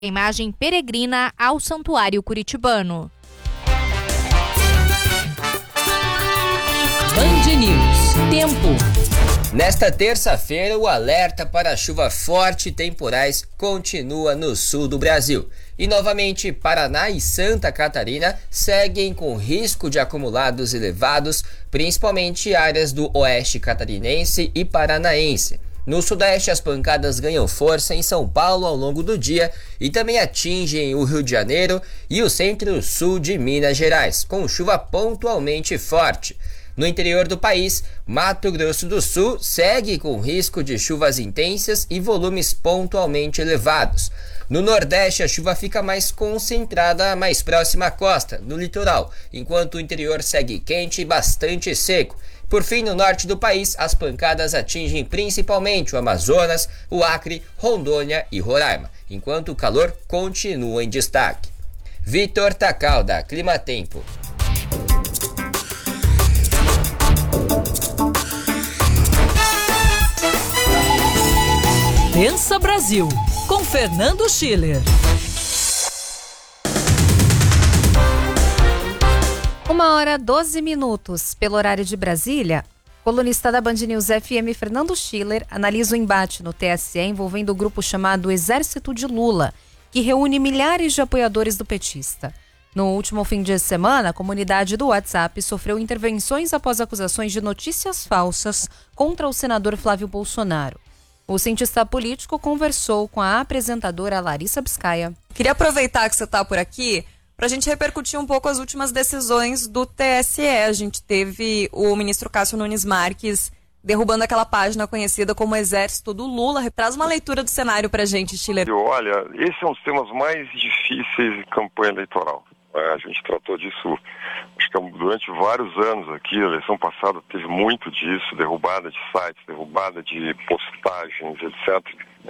Imagem peregrina ao Santuário Curitibano. Band News. Tempo. Nesta terça-feira, o alerta para chuva forte e temporais continua no sul do Brasil. E novamente, Paraná e Santa Catarina seguem com risco de acumulados elevados, principalmente áreas do oeste catarinense e paranaense. No sudeste, as pancadas ganham força em São Paulo ao longo do dia e também atingem o Rio de Janeiro e o centro-sul de Minas Gerais, com chuva pontualmente forte. No interior do país, Mato Grosso do Sul segue com risco de chuvas intensas e volumes pontualmente elevados. No Nordeste, a chuva fica mais concentrada mais próxima à costa, no litoral, enquanto o interior segue quente e bastante seco. Por fim, no norte do país, as pancadas atingem principalmente o Amazonas, o Acre, Rondônia e Roraima, enquanto o calor continua em destaque. Vitor Tacal, da Climatempo. Pensa Brasil, com Fernando Schiller. 1h12, pelo horário de Brasília. Colunista da Band News FM, Fernando Schiller, analisa o embate no TSE envolvendo o grupo chamado Exército de Lula, que reúne milhares de apoiadores do petista. No último fim de semana, a comunidade do WhatsApp sofreu intervenções após acusações de notícias falsas contra o senador Flávio Bolsonaro. O cientista político conversou com a apresentadora Larissa Biscaia. Queria aproveitar que você está por aqui para a gente repercutir um pouco as últimas decisões do TSE. A gente teve o ministro Cássio Nunes Marques derrubando aquela página conhecida como Exército do Lula. Traz uma leitura do cenário para a gente, Schiller. Olha, esse é um dos temas mais difíceis de campanha eleitoral. A gente tratou disso, acho que durante vários anos aqui. A eleição passada teve muito disso, derrubada de sites, derrubada de postagens, etc.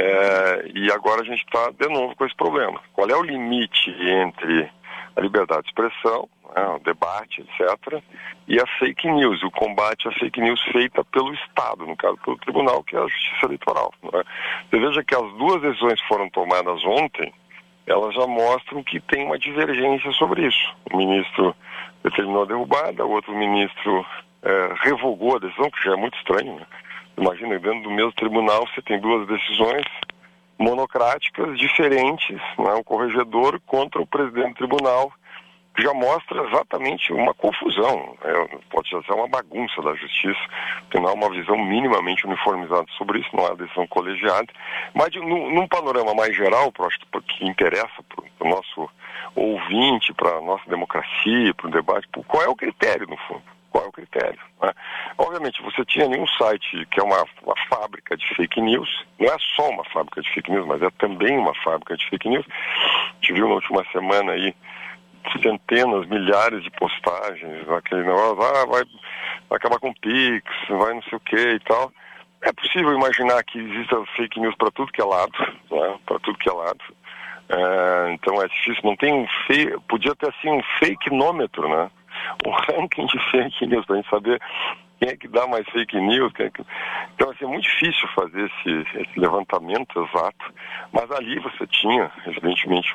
E agora a gente está de novo com esse problema. Qual é o limite entre a liberdade de expressão, o debate, etc., e a fake news, o combate à fake news feita pelo Estado, no caso pelo Tribunal, que é a Justiça Eleitoral. Você veja que as duas decisões que foram tomadas ontem, elas já mostram que tem uma divergência sobre isso. O ministro determinou a derrubada, o outro ministro revogou a decisão, que já é muito estranho, né? Imagina, dentro do mesmo tribunal você tem duas decisões monocráticas, diferentes, né? O corregedor contra o presidente do tribunal, que já mostra exatamente uma confusão. Pode ser uma bagunça da justiça, porque não há uma visão minimamente uniformizada sobre isso, não há decisão colegiada. Mas num panorama mais geral, que interessa para o nosso ouvinte, para a nossa democracia, para o debate, qual é o critério, no fundo? Qual é o critério? Né? Obviamente, você tinha nenhum site que é uma fábrica de fake news, não é só uma fábrica de fake news, mas é também uma fábrica de fake news. A gente viu na última semana aí centenas, milhares de postagens, aquele negócio, vai acabar com o Pix, vai não sei o que e tal. É possível imaginar que exista fake news para tudo que é lado, né? Para tudo que é lado. Então é difícil, não tem podia ter assim um fakenômetro, né? Um ranking de fake news para a gente saber quem é que dá mais fake news. Então assim, é muito difícil fazer esse levantamento exato, mas ali você tinha, evidentemente,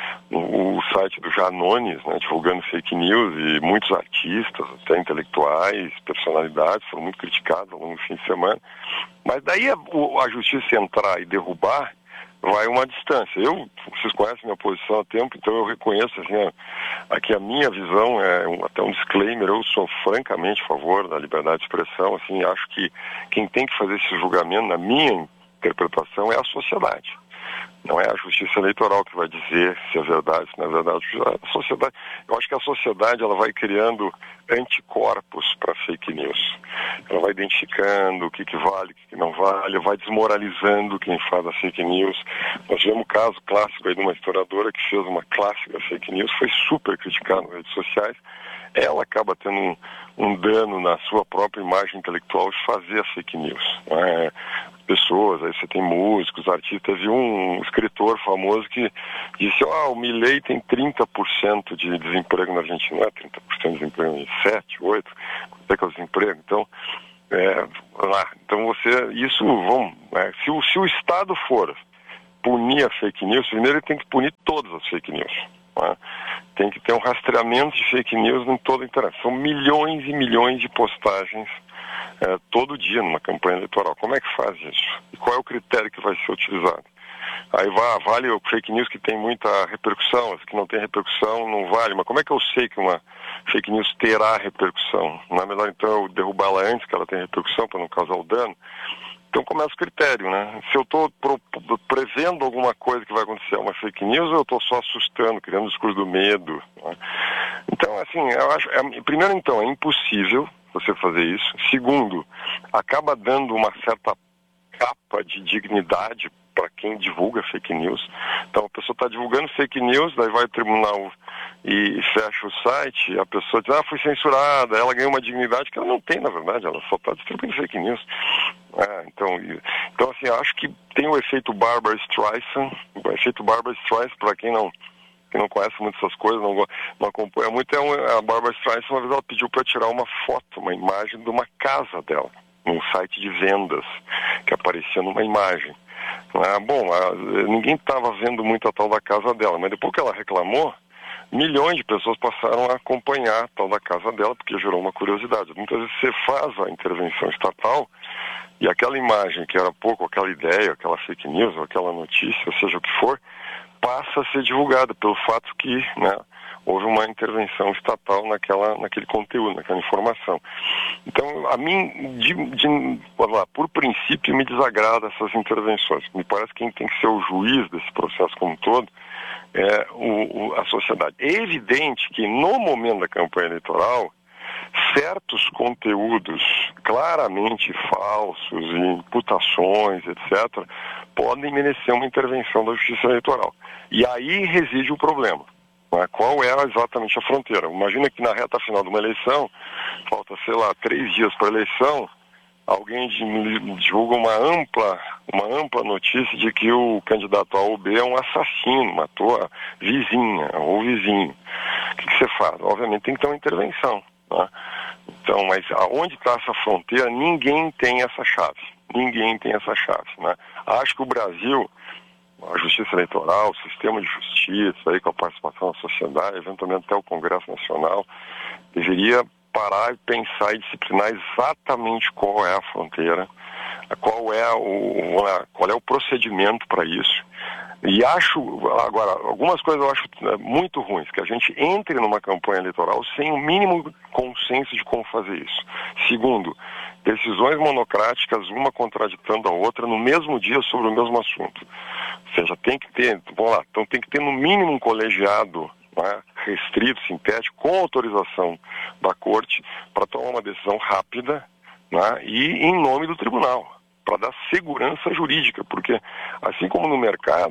o site do Janones, né, divulgando fake news, e muitos artistas, até intelectuais, personalidades foram muito criticados ao longo do fim de semana. Mas daí a justiça entrar e derrubar, vai uma distância. Vocês conhecem minha posição há tempo, então eu reconheço assim, aqui a minha visão, até um disclaimer, eu sou francamente a favor da liberdade de expressão, assim, acho que quem tem que fazer esse julgamento, na minha interpretação, é a sociedade. Não é a Justiça Eleitoral que vai dizer se é verdade, se não é verdade. A sociedade, eu acho que a sociedade ela vai criando anticorpos para fake news. Ela vai identificando o que vale, o que não vale, vai desmoralizando quem faz a fake news. Nós tivemos um caso clássico aí de uma historiadora que fez uma clássica fake news, foi super criticada nas redes sociais. Ela acaba tendo um dano na sua própria imagem intelectual de fazer a fake news. Pessoas, aí você tem músicos, artistas. Teve um escritor famoso que disse, o Milei tem 30% de desemprego na Argentina. Não é 30% de desemprego, é 7, 8%, quanto é que é o desemprego? Então, então se o Estado for punir a fake news, primeiro ele tem que punir todas as fake news. Né? Tem que ter um rastreamento de fake news em toda a internet. São milhões e milhões de postagens todo dia numa campanha eleitoral. Como é que faz isso? E qual é o critério que vai ser utilizado? Aí vale o fake news que tem muita repercussão, as que não tem repercussão não vale. Mas como é que eu sei que uma fake news terá repercussão? Não é melhor então eu derrubá-la antes que ela tenha repercussão para não causar o dano? Então começa o critério, né? Se eu estou prevendo alguma coisa que vai acontecer, uma fake news, ou eu estou só assustando, criando um discurso do medo? Né? Então, assim, eu acho... primeiro, então, é impossível você fazer isso. Segundo, acaba dando uma certa capa de dignidade para quem divulga fake news. Então, a pessoa está divulgando fake news, daí vai ao tribunal e fecha o site, a pessoa diz, fui censurada, ela ganhou uma dignidade que ela não tem, na verdade, ela só está distribuindo fake news. Então, assim, acho que tem o efeito Barbra Streisand. O efeito Barbra Streisand, para quem não conhece muito essas coisas, não acompanha muito, a Barbra Streisand, uma vez ela pediu para tirar uma foto, uma imagem de uma casa dela, num site de vendas, que aparecia numa imagem. Ninguém estava vendo muito a tal da casa dela, mas depois que ela reclamou, milhões de pessoas passaram a acompanhar a tal da casa dela, porque gerou uma curiosidade. Muitas vezes você faz a intervenção estatal e aquela imagem que era pouco, aquela ideia, aquela fake news, aquela notícia, seja o que for, passa a ser divulgada pelo fato que, né, houve uma intervenção estatal naquele conteúdo, naquela informação. Então, a mim, por princípio, me desagrada essas intervenções. Me parece que quem tem que ser o juiz desse processo como um todo é a sociedade. É evidente que, no momento da campanha eleitoral, certos conteúdos claramente falsos, imputações, etc., podem merecer uma intervenção da Justiça Eleitoral. E aí reside o problema. Qual é exatamente a fronteira? Imagina que na reta final de uma eleição, falta, 3 dias para a eleição, alguém divulga uma ampla notícia de que o candidato A ou B é um assassino, matou a vizinha ou vizinho. O que você faz? Obviamente tem que ter uma intervenção. Né? Então, mas aonde está essa fronteira, ninguém tem essa chave. Né? Acho que o Brasil, a Justiça Eleitoral, o sistema de justiça, aí, com a participação da sociedade, eventualmente até o Congresso Nacional, deveria parar e pensar e disciplinar exatamente qual é a fronteira, qual é o procedimento para isso. E acho, agora, algumas coisas eu acho muito ruins, que a gente entre numa campanha eleitoral sem o mínimo consenso de como fazer isso. Segundo, decisões monocráticas, uma contraditando a outra, no mesmo dia sobre o mesmo assunto. Ou seja, tem que ter, então tem que ter no mínimo um colegiado, né, restrito, sintético, com autorização da corte, para tomar uma decisão rápida, né, e em nome do tribunal, para dar segurança jurídica, porque assim como no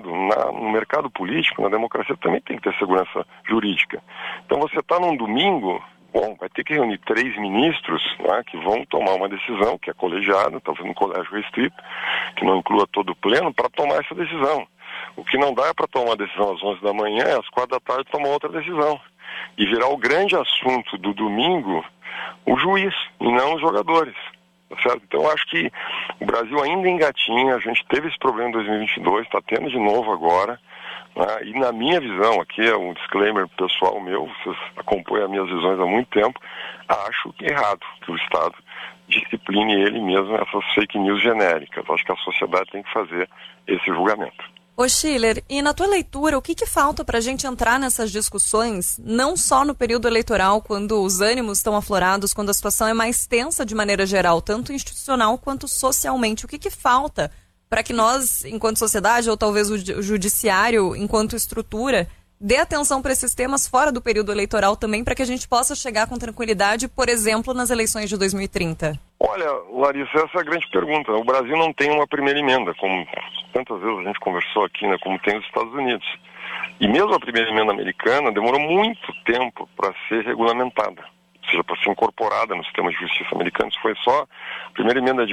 mercado político, na democracia também tem que ter segurança jurídica. Então você está num domingo, vai ter que reunir 3 ministros, né, que vão tomar uma decisão, que é colegiada, talvez num colégio restrito, que não inclua todo o pleno, para tomar essa decisão. O que não dá é para tomar uma decisão às 11 da manhã e às 4 da tarde tomar outra decisão. E virar o grande assunto do domingo o juiz, e não os jogadores. Certo? Então eu acho que o Brasil ainda engatinha, a gente teve esse problema em 2022, está tendo de novo agora, né? E na minha visão, aqui é um disclaimer pessoal meu, vocês acompanham as minhas visões há muito tempo, acho que é errado que o Estado discipline ele mesmo essas fake news genéricas. Acho que a sociedade tem que fazer esse julgamento. Ô Schiller, e na tua leitura, o que falta para a gente entrar nessas discussões, não só no período eleitoral, quando os ânimos estão aflorados, quando a situação é mais tensa de maneira geral, tanto institucional quanto socialmente? O que falta para que nós, enquanto sociedade, ou talvez o judiciário, enquanto estrutura, dê atenção para esses temas fora do período eleitoral também, para que a gente possa chegar com tranquilidade, por exemplo, nas eleições de 2030? Olha, Larissa, essa é a grande pergunta. O Brasil não tem uma primeira emenda, como tantas vezes a gente conversou aqui, né, como tem nos Estados Unidos. E mesmo a primeira emenda americana demorou muito tempo para ser regulamentada, ou seja, para ser incorporada no sistema de justiça americano. Isso foi só a primeira emenda de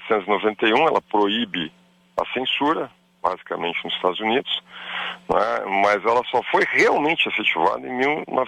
1791, ela proíbe a censura, basicamente nos Estados Unidos, né, mas ela só foi realmente efetivada em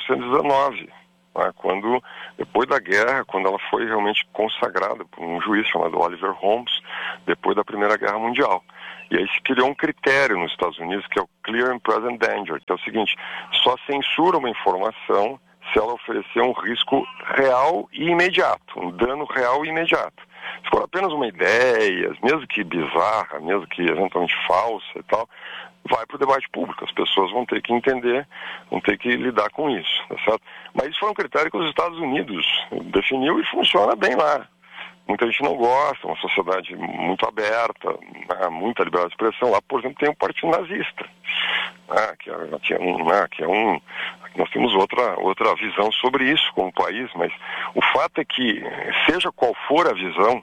1919. Quando, depois da guerra, quando ela foi realmente consagrada por um juiz chamado Oliver Holmes, depois da Primeira Guerra Mundial. E aí se criou um critério nos Estados Unidos que é o Clear and Present Danger, que é o seguinte: só censura uma informação se ela oferecer um risco real e imediato, um dano real e imediato. Se for apenas uma ideia, mesmo que bizarra, mesmo que eventualmente falsa e tal, vai para o debate público. As pessoas vão ter que entender, vão ter que lidar com isso, tá certo? Mas isso foi um critério que os Estados Unidos definiu e funciona bem lá. Muita gente não gosta, uma sociedade muito aberta, muita liberdade de expressão. Lá, por exemplo, tem um partido nazista, nós temos outra visão sobre isso como país, mas o fato é que, seja qual for a visão,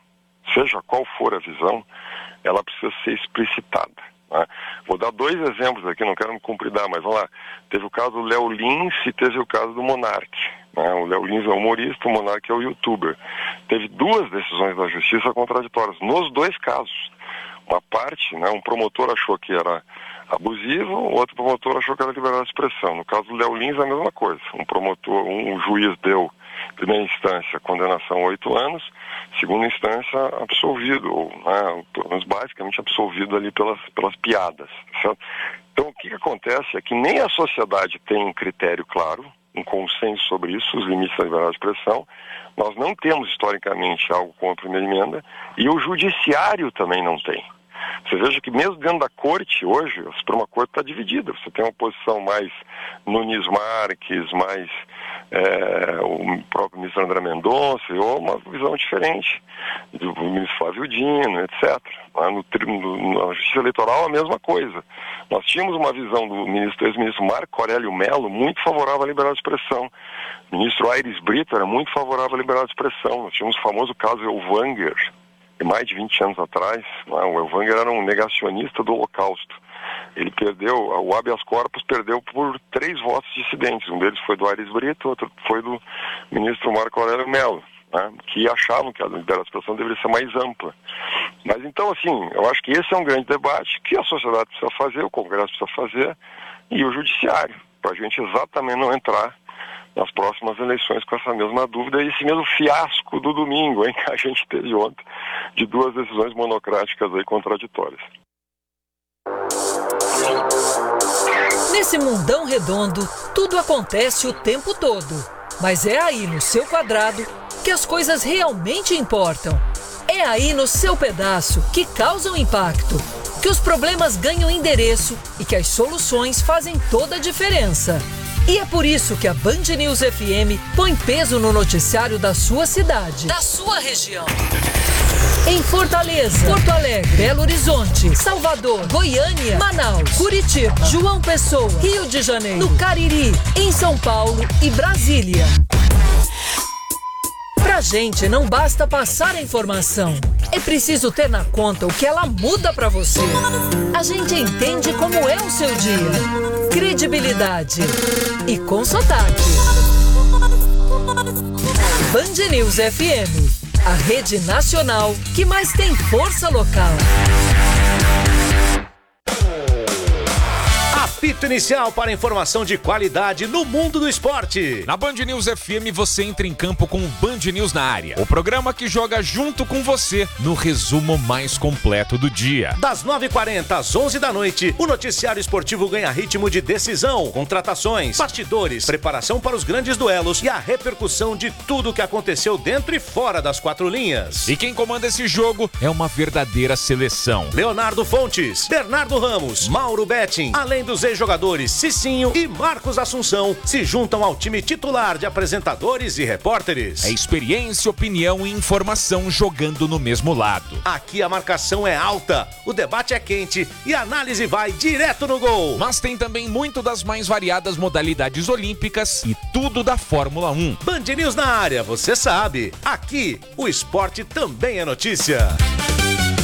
ela precisa ser explicitada. Vou dar 2 exemplos aqui, não quero me compridar, mas vamos lá. Teve o caso do Léo Lins e teve o caso do Monark. O Léo Lins é humorista, o Monark é o youtuber. Teve 2 decisões da justiça contraditórias, nos 2 casos. Uma parte, um promotor achou que era abusivo, o outro promotor achou que era liberdade de expressão. No caso do Léo Lins é a mesma coisa. Um juiz deu, em primeira instância, condenação a 8 anos, segunda instância, absolvido, ou pelo menos basicamente absolvido ali pelas piadas. Certo? Então o que acontece é que nem a sociedade tem um critério claro, um consenso sobre isso, os limites da liberdade de expressão. Nós não temos historicamente algo como a primeira emenda, e o judiciário também não tem. Você veja que mesmo dentro da corte hoje, a Suprema Corte está dividida. Você tem uma posição mais Nunes Marques, mais o próprio ministro André Mendonça, ou uma visão diferente do ministro Flávio Dino, etc. Na Justiça Eleitoral a mesma coisa. Nós tínhamos uma visão do ex-ministro Marco Aurélio Mello muito favorável à liberdade de expressão. O ministro Aires Brito era muito favorável à liberdade de expressão. Nós tínhamos o famoso caso Elvanger, mais de 20 anos atrás. O Elvanger era um negacionista do Holocausto. Ele perdeu, o habeas corpus perdeu por 3 votos dissidentes. Um deles foi do Aires Brito, outro foi do ministro Marco Aurélio Mello, que achavam que a liberdade de expressão deveria ser mais ampla. Mas então, assim, eu acho que esse é um grande debate que a sociedade precisa fazer, o Congresso precisa fazer, e o Judiciário, para a gente exatamente não entrar nas próximas eleições com essa mesma dúvida e esse mesmo fiasco do domingo, que a gente teve ontem, de 2 decisões monocráticas aí contraditórias. Nesse mundão redondo, tudo acontece o tempo todo. Mas é aí no seu quadrado que as coisas realmente importam. É aí no seu pedaço que causam impacto, que os problemas ganham endereço e que as soluções fazem toda a diferença. E é por isso que a Band News FM põe peso no noticiário da sua cidade, da sua região. Em Fortaleza, Porto Alegre, Belo Horizonte, Salvador, Goiânia, Manaus, Curitiba, João Pessoa, Rio de Janeiro, no Cariri, em São Paulo e Brasília. Pra gente não basta passar a informação, é preciso ter na conta o que ela muda pra você. A gente entende como é o seu dia. Credibilidade e com sotaque. Band News FM, a rede nacional que mais tem força local. Apito inicial para informação de qualidade no mundo do esporte. Na Band News FM você entra em campo com o Band News na área. O programa que joga junto com você no resumo mais completo do dia. Das 9h40 às 11 da noite, o noticiário esportivo ganha ritmo de decisão, contratações, bastidores, preparação para os grandes duelos e a repercussão de tudo o que aconteceu dentro e fora das 4 linhas. E quem comanda esse jogo é uma verdadeira seleção. Leonardo Fontes, Bernardo Ramos, Mauro Betting, além dos ex-jogadores Cicinho e Marcos Assunção, se juntam ao time titular de apresentadores e repórteres. É experiência, opinião e informação jogando no mesmo lado. Aqui a marcação é alta, o debate é quente e a análise vai direto no gol. Mas tem também muito das mais variadas modalidades olímpicas e tudo da Fórmula 1. Band News na área, você sabe. Aqui, o esporte também é notícia.